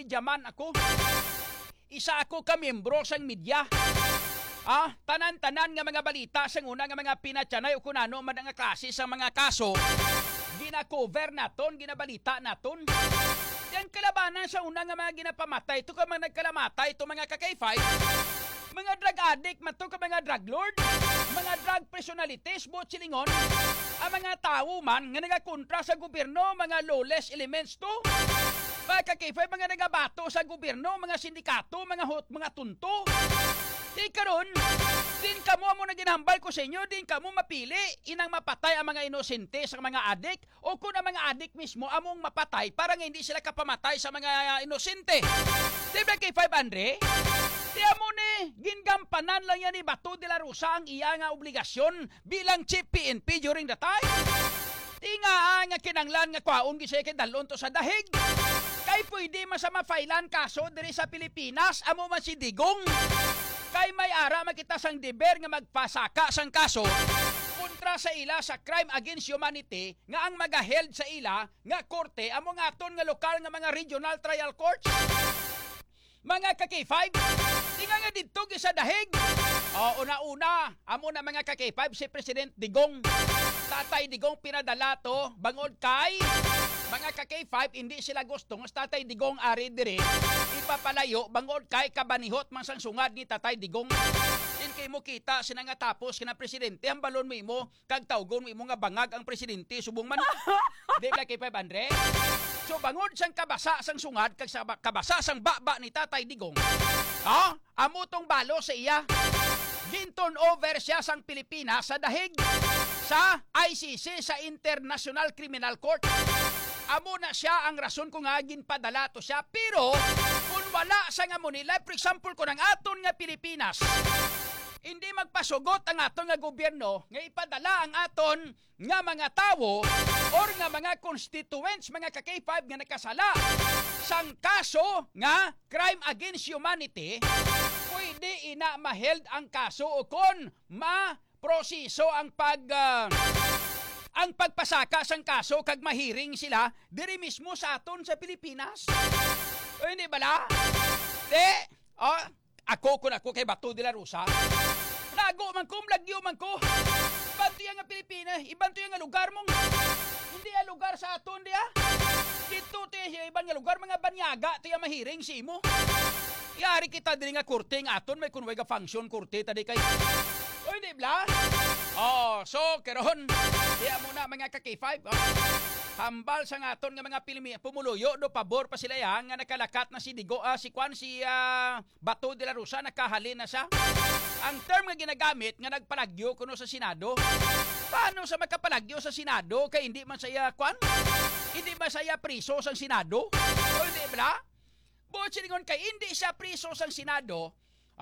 medyaman ako. Isa ako ka miyembro sang media. Tanan-tanan nga mga balita sang una nga mga pinatyanay o kunano man nga klase sa mga kaso, gina-cover naton, ginabalita naton. Yan kalabanan sa una nga mga ginapamatay, ito ka mga nagkalamatay, ito mga kakay-5, mga drug addict, mato ka mga drug lord, mga drug personalities, buot silingon, ang mga tao man nga nagakontra sa gobyerno, mga lawless elements to, mga kakay-5, mga nagabato sa gobyerno, mga sindikato, mga tunto. Di karon, din kamo mo na ginambal ko sa inyo, din kamo mapili inang mapatay ang mga inosente sa mga adik o kung ang mga adik mismo among mapatay para nga hindi sila kapamatay sa mga inosente. Di ba kay 500? Di amo ni, gingampanan lang yan ni Bato de la Rosa ang iya nga obligasyon bilang chief PNP during the time. Di nga kinanglan nga kwaon gisay kay dalon to sa dahig. Kay pwede masama failan kaso diri sa Pilipinas, amo man si Digong. Kay may ara makita sang deber nga magpasaka sang kaso kontra sa ila sa crime against humanity nga ang magaheld sa ila nga korte amo nga aton nga lokal nga mga regional trial courts. Mga kaki-5, di nga dito sa dahig. Una-una, amo na mga kaki-5 si President Digong. Tatay Digong pinadala to bangod kay mga kaki-5 hindi sila gusto ng Tatay Digong ari dire ipapalayo bangod kay kabanihot man sang sungad ni Tatay Digong. Din kay mo kita sina nga tapos kina presidente ang balon mo imo kag tawgon mo imo nga bangag ang presidente subong man. Di ba kay 500? So bangod sang kabasa sang sungad kag sa kabasa sang baba ni Tatay Digong. Amo tong balo sa iya. Ginturn over siya sang Pilipinas sa dahig sa ICC sa International Criminal Court. Amo na siya ang rason kung nga ginpadala to siya. Pero kung wala sa nga mo nila, for example kung ang aton nga Pilipinas hindi magpasugot ang aton nga gobyerno nga ipadala ang aton nga mga tawo or nga mga constituents, mga kaki-5 nga nakasala sang kaso nga crime against humanity, pwede ina maheld ang kaso o kon ma-proseso ang pagpasaka sang kaso kag mahiring sila diri mismo sa aton sa Pilipinas. O hindi bala? Ako kay Bato de la Rosa. Nago man ko, lagyo man ko. Ibanto yan nga Pilipinas, ibanto yan nga lugar mong. Hindi ang lugar sa aton, diya. Dito tayo ibang nga lugar, mga banyaga, tayo mahiring si mo. Yari kita din nga kurte nga aton, may kunway ka function kurte, tadi kay. O hindi bla? So, keron, diya muna mga kaki-5. Hambal sa aton nga mga pumuluyo do pabor pa sila yang nga nakalakat na si Bato de la Rosa nakahalin na siya. Ang term nga ginagamit nga nagpalagyo kuno sa Senado. Paano sa magkapalagyo sa Senado kay hindi man saya Hindi ba saya priso sang Senado? O hindi ba? Buot silingon kay hindi siya priso sang Senado.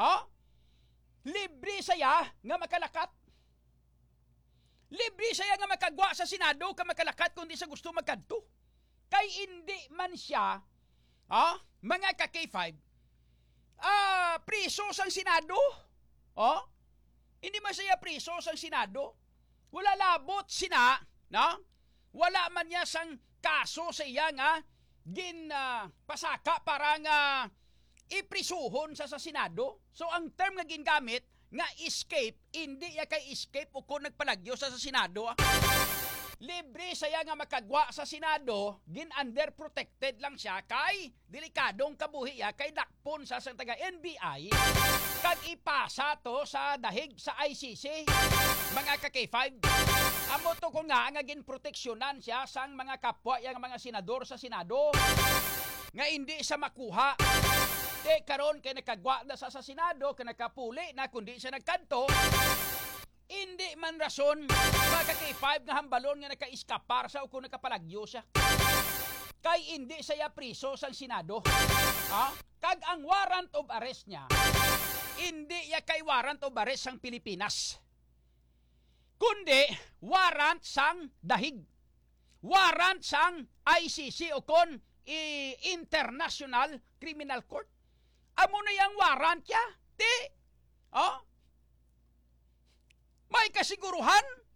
Libre saya nga makalakat. Libre siya nga makagwa sa Senado ka makalakat kung di siya gusto magkadto. Kay hindi man siya, mga kaki-5, priso sang Senado. Hindi man siya priso sang Senado. Wala labot sina, wala man niya sang kaso sa iya nga pasaka para nga iprisuhon sa Senado. So ang term nga gingamit nga escape, hindi ya kay escape o kung nagpalagyo sa Senado. Libre saya nga makagwa sa Senado, gin-under protected lang siya kay delikadong kabuhi ya kay dakpon sa sang taga NBI kag ipasa to sa dahig sa ICC. Mga kaki-5, amo to kung nga gin-proteksyonan siya sang mga kapwa yang mga senador sa Senado nga hindi sa makuha. Karon kay nakagwa na sa Senado, kay nakapuli na kundi siya nagkanto, hindi man rason magkaki-5 nga hambalon nga naka-iskapar sa o kung nakapalagyo siya. Kay hindi siya priso sa Senado. Kag ang warrant of arrest niya, hindi ya kay warrant of arrest sang Pilipinas, kundi warrant sang dahig. Warrant sang ICC o kon International Criminal Court. Amo na yung warrant ya. May kasiguruhan,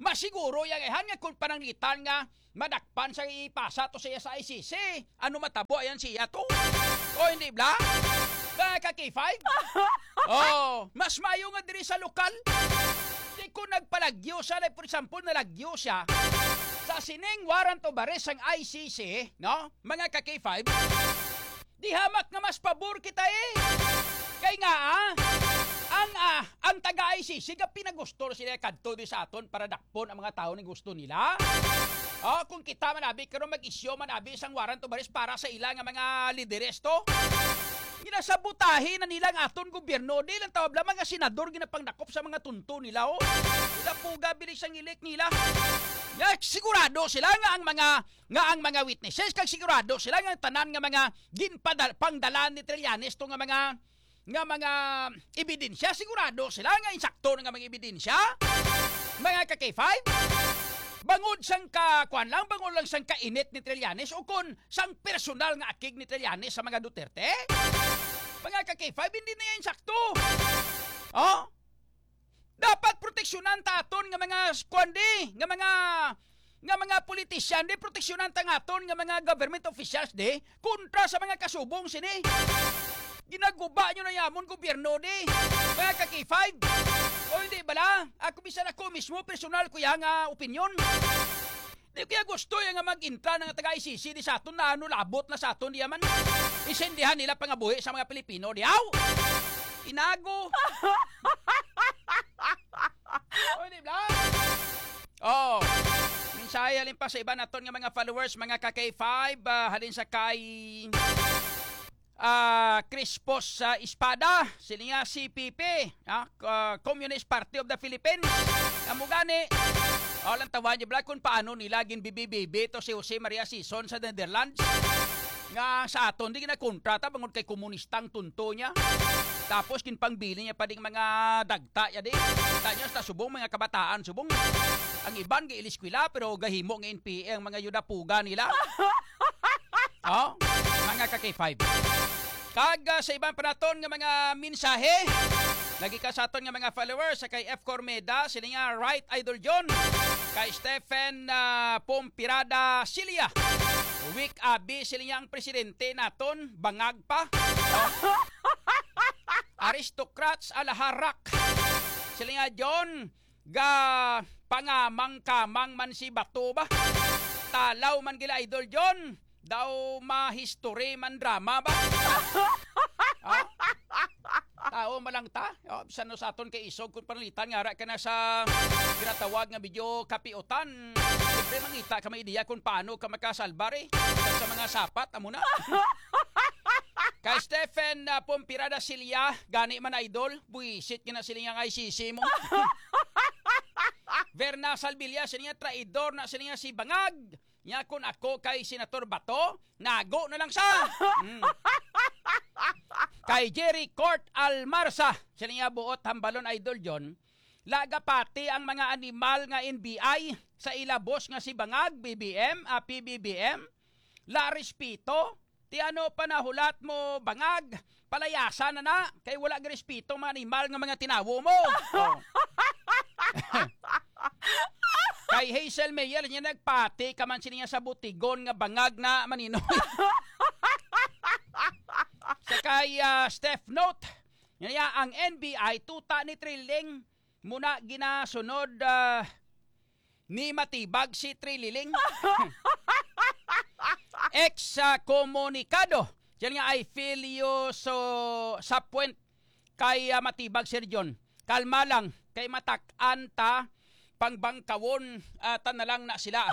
masiguro yang ihan nga kung pananglitan nga madakpan sa ipasa to siya sa ICC. Ano matabo ayan siya to? O hindi bla? Kaki-5? Oh, mas mayo nga diri sa lokal. Di ko nagpalagyo siya, like for example, nalagyo siya sa sining warrant of arrest ang ICC, no? Mga kaki-5, di hamak nga mas pabor kita eh. Kay nga ang taga-ICC nga pinagusto sila kadto di sa aton para dakpon ang mga tao ni gusto nila. Oh, kung kita manabi karon mag-isyo manabi isang warrant of arrest para sa ilang nga mga lideres to. Ginasabutahin na nilang aton gobyerno. Di lang tawag lang mga senador ginapangdakop sa mga tunto nila. Oh. Puga bilis ang ilik nila. Sigurado sila nga ang mga witnesses kag sigurado sila nga tanan nga mga pangdalan ni Trillanes to nga mga ebidensya. Sigurado sila nga insakto nga mga ebidensya. Mga ka-K5, bangod sang bangod lang sang kainit ni Trillanes o kun sang personal nga akig ni Trillanes sa mga Duterte. Mga ka-K5, hindi na yan sakto. Oh? Dapat proteksyonan ta aton nga mga squandi, nga mga politisyan, di proteksyonan ta aton nga mga government officials di kontra sa mga kasubong sini. Ginaguba nyo na yamon gobyerno di. Mga ka-K5, o hindi bala? Ako bisan ako mismo, personal ko yang opinion. Di kaya gusto yung mag-intra ng taga-ICC di sa aton na labot na sa aton di yaman. Isendihan nila pangabuhi sa mga Pilipino di aw. Inago. O hindi bala? Oh, minsay halin pa sa iba naton nga mga followers, mga ka-K5, halin sa kay Crispos Espada, sila nga CPP, Communist Party of the Philippines. Amugani, lang tawa niya bala kung paano nila ginbibibibi to si Jose Maria Sison sa Netherlands. Nga sa aton, di ginakontrata bangod kay komunistang tunto niya. Tapos ginpangbili niya pa ding mga dagta ya di. Kita niyo sa subong mga kabataan, subong. Ang iban giiliskwela pero gahimo ng NPA ang mga yudapuga nila. Oh, mga ka-K5. Kag sa ibang panaton nga mga mensahe, lagi ka sa aton nga mga followers sa kay F. Cormeda, sila nga Right Idol John, kay Stephen Pompirada Silia, Wick Abi, sila nga ang presidente naton, bangag pa. Aristocrats Alaharak, sila nga John, ga pangamang-kamang man si Bato ba? Talaw man gila Idol John, daw ma-history man drama ba? Tao malang ta. Bisan no sa aton kay isog kung panalitan nga ra ka na sa ginatawag nga video kapiutan. Siyempre mangita ka may ideya kung paano ka makasalbare sa mga sapat. Amo na. Kay Stephen Pompirada Silia, gani man idol, buisit ka na sila nga ICC mo. Verna Salvilla, sila nga traidor na sila nga si Bangag. Nya kung ako kay Senator Bato, nago na lang sa. Kay Jerry Court Almarsa, sila nga buot hambalon Idol John, laga pati ang mga animal nga NBI sa ilabos nga si Bangag, BBM, PBBM, la respito, ti ano panahulat mo Bangag, palayasan na kay wala respito mga animal nga mga tinawo mo. Oh. Kay Hazel Mayer niya nagpati kaman siya sa butigon nga Bangag na maninoy. Sa kay Steph Note niya ang NBI tuta ni Trilling muna ginasunod ni matibag si Trilling. Ex-komunikado diyan nga I feel you so sa point kay matibag Sir John. Kalma lang kay matak-an ta pangbangkawon na lang na sila.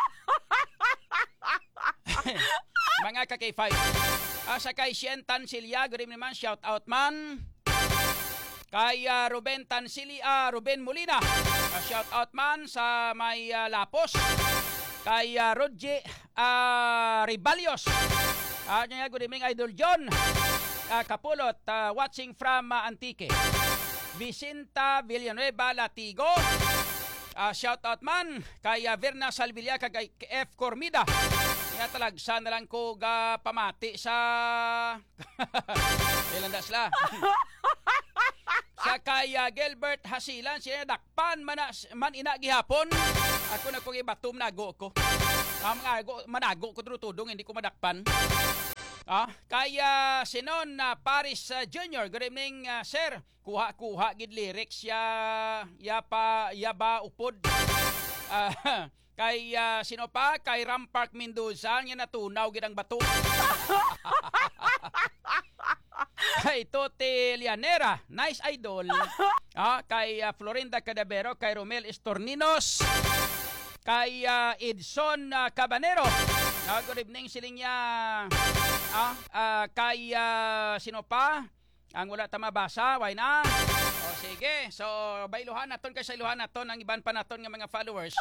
Mga ka-K5. Sa kay Sien Tancilia, good naman, shout out man. Kay Ruben Tancilia, Ruben Molina, shout out man sa may Lapos. Kay Rodje Ribalios. Good evening, Idol John. Kapulot, watching from Antique. Vicenta Villanueva Latigo. Shout out man kay Verna Salvilla kay F. Cormida. Nga talagsa na lang ko pamati sa ilan da sila. Sa kay Gilbert Hasilan, sila dakpan man ina gihapon. Ako na kong ibatom nago ko. Manago ko tudong hindi ko madakpan. Kaya sinon na Paris Jr. Good evening, sir. Kuha gid lyrics ya ba upod. Kay sino pa? Kay Rampark Mendoza nga natunaw gid ang bato. Kay Tote Lianera, nice idol. Kay Florinda Cadavero, kay Romel Estorninos, kay Edson Cabanero. Good evening siling niya. Kay sino pa? Ang wala ta mabasa, why na? Sige. So bailuhan naton kay sa iluhan naton ang iban pa naton nga mga followers.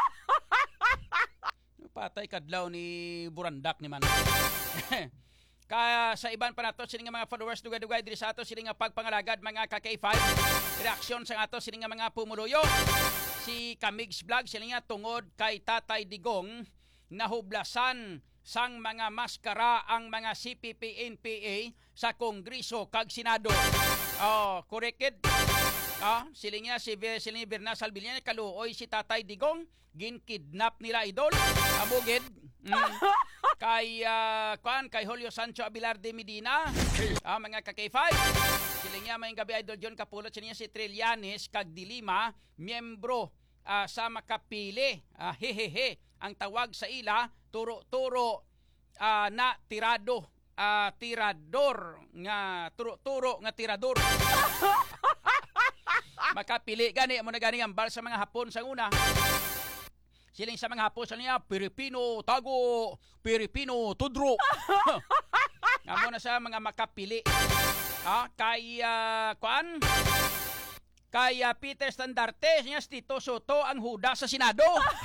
Patay kadlaw ni Burandak ni man. Kaya sa iban pa nato sining mga followers dugay-dugay diri sa ato sining nga pagpangalagad mga ka-K5. Reaksyon sa ato sining nga mga pumuluyo. Si Kamigs Vlog siling nga tungod kay Tatay Digong nahublasan sang mga maskara ang mga CPP-NPA sa Kongreso kag Senado. Corrected. Siling nga si Berna Salvillana kaluoy si Tatay Digong ginkidnap nila idol. Amugid. Kay Julio Sancho Abilar de Medina, mga ka-K5. Siling nga may gabi idol John Kapulot siling si Trillanes kag Dilima, miyembro sa makapili. Hehehe. Ang tawag sa ila turo-turo na tirado. Tirador nga turo nga tirador. Makapili gani mo na gani ang bal sa mga Hapon sa una. Siling sa mga Hapon sa niya Pilipino tago, Pilipino tudro. Amo na sa mga makapili. Kay Peter Standarte niya Tito Soto ang huda sa Senado.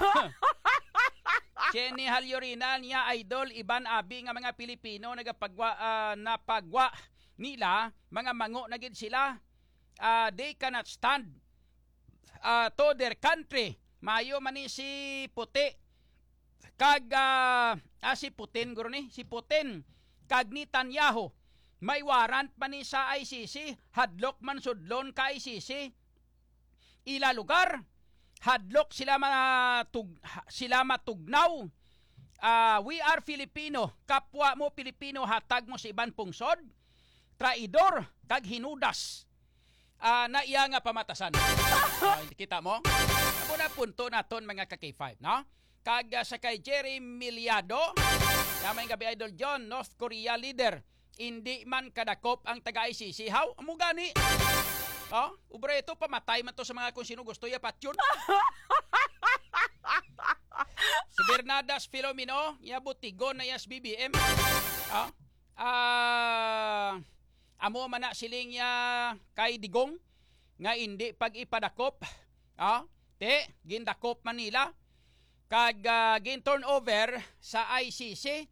Jenny Halyorina niya idol iban abi nga mga Pilipino napagwa nila mga mango na gid sila. They cannot stand to their country. Mayo man ni si Puti kag si Putin guro ni si Putin kag Netanyahu may warrant pa ni sa ICC hadlok man sudlon ka ICC ila lugar hadlok sila matugnaw. We are Filipino, kapwa mo Pilipino hatag mo sa iban pungsod traidor kag hinudas na iya nga pamatasan. Kita mo? Amo na punto naton mga ka-K5, no? Kag sa kay Jerry Miliado, may gabi idol John, North Korea leader, hindi man kadakop ang taga-ICC. How? Amo gani? Ubre ito, pamatay man to sa mga kung sino gusto yapat yun. Si Bernadas Filomeno, butigon na yas BBM. Amo man na siling kay Digong nga hindi pag ipadakop. Gindakop Manila kag gin turnover sa ICC.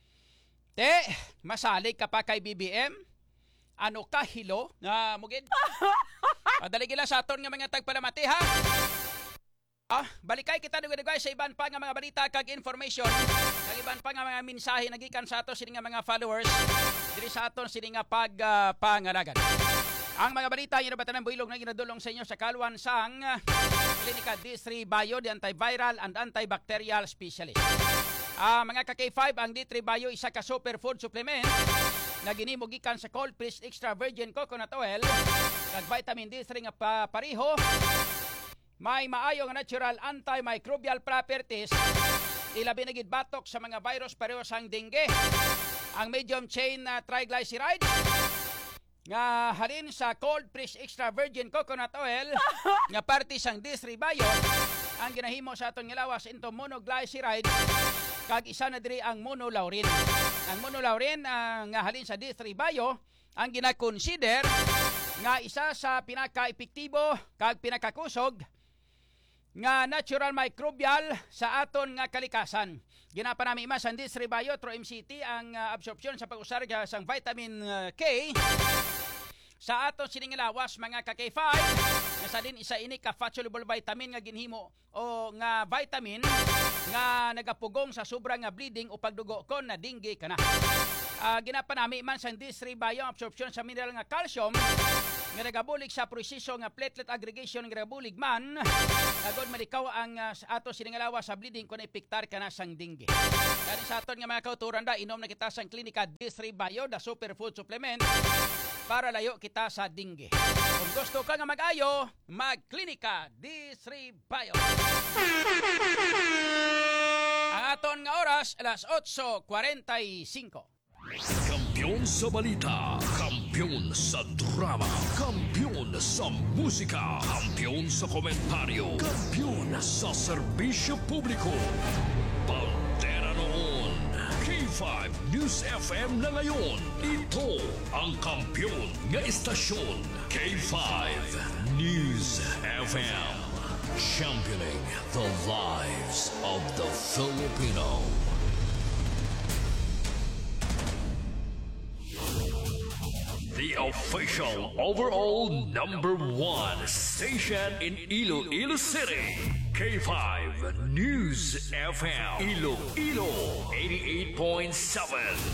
Masalig ka pa kay BBM. Ano ka hilo nga mugid? Padali gila sa aton nga mga tagpalamati ha. Balikay kita dugay sa iban pa nga mga balita kag information, kag iban pa nga mga mensahe nagikan sa ato sini nga mga followers diri sa aton sini nga pangalagan. Ang mga balita yung nabatan ng builog na ginadulong sa inyo sa kaluan sang Klinika D3 Bio, the antiviral and antibacterial specialist. Mga ka-K5, ang D3 Bio isa ka superfood supplement na ginimugikan sa cold pressed extra virgin coconut oil kag vitamin D3 nga pareho. May maayo nga natural antimicrobial properties. Ilabi na gid batok sa mga virus pareho sang dengue. Ang medium chain triglycerides nga halin sa cold pressed extra virgin coconut oil nga parte sang D3 Bio ang ginahimo sa aton gilawas into monoglycerides kag isa na diri ang monolaurin. Ang monolaurin nga halin sa D3 Bio ang gina-consider nga isa sa pinaka-epektibo kag pinakakusog nga natural microbial sa aton nga kalikasan. Ginapanami ima sa D3 Bio through MCT ang absorption sa pag-usar sang vitamin K sa aton sining lawas mga ka-K5 nga sa din isa ini ka fat soluble vitamin nga ginhimo o nga vitamin nga nagapugong sa sobrang nga bleeding o pagdugo kon na dengue kana. Ginapanami man sa D3 Bio absorption sa mineral nga calcium nga nagabulig sa proseso nga platelet aggregation nga nagabulig man agod malikaw ang ato siningalawa sa bleeding kung epektar ka na sang dengue. Kani sa aton nga mga kauturan da inom na kita sang klinika D3 Bio the superfood supplement para layo kita sa dengue. Kung gusto ka nga mag-ayo, mag-klinika D3 Bio. Ang aton nga oras alas 8:45. Kampiyon sa balita, kampiyon sa drama, kampiyon sa musika, kampiyon sa komentaryo, kampiyon sa serbisyo publiko. Pantera noon, K5 News FM na ngayon. Ito ang kampiyon nga istasyon, K5 News FM. Championing the lives of the Filipino. The official overall #1 station in Iloilo City. K5 News FM. Iloilo 88.7.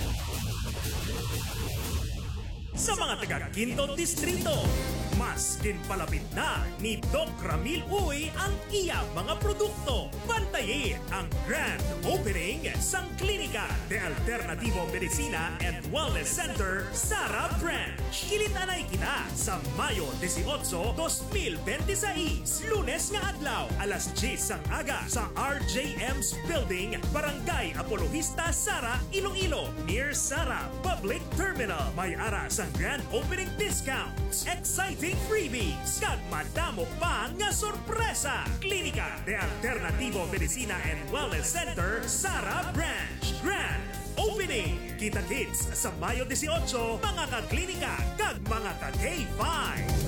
Sa mga taga Quinto Distrito, mas kinpalapit na ni Doc Ramil Uy ang iya mga produkto. Bantayin ang grand opening sang Klinika de Alternativo Medicina and Wellness Center, Sara Branch. Kilitanay kita sa Mayo 18, 2026, Lunes nga adlaw, alas 10 sang aga sa RJM's Building, Barangay Apologista, Sara, Iloilo, near Sara Public Terminal. May ara sang grand opening discounts, exciting freebies, kag madamo pa nga sorpresa. Klinika de Alternativo Medicina and Wellness Center, Sara Branch. Grand Opening! Kita-kits sa Mayo 18, mga ka-klinika kag mga ka-K5.